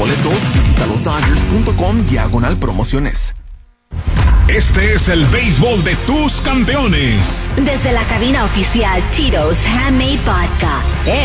boletos, visita losdodgers.com/promociones. Este es el béisbol de tus campeones. Desde la cabina oficial Tito's Handmade Vodka.